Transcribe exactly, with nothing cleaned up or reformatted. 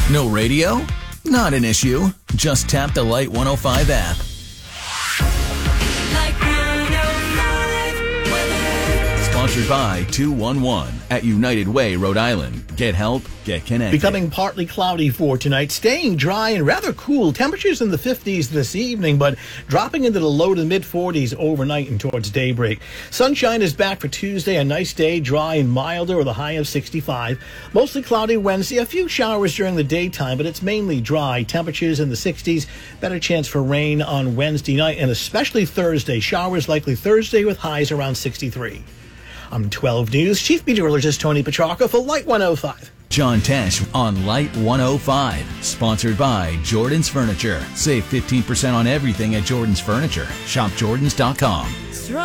No radio? Not an issue. Just tap the Light one oh five app. Sponsored by two one one at United Way, Rhode Island. Get help, get connected. Becoming partly cloudy for tonight, staying dry and rather cool. Temperatures in the fifties this evening, but dropping into the low to mid forties overnight and towards daybreak. Sunshine is back for Tuesday, a nice day, dry and milder with a high of sixty-five. Mostly cloudy Wednesday, a few showers during the daytime, but it's mainly dry. Temperatures in the sixties, better chance for rain on Wednesday night and especially Thursday. Showers likely Thursday with highs around sixty-three. I'm twelve News Chief Meteorologist Tony Petrarca for Light one oh five. John Tesh on Light one oh five. Sponsored by Jordan's Furniture. Save fifteen percent on everything at Jordan's Furniture. Shop Jordans dot com.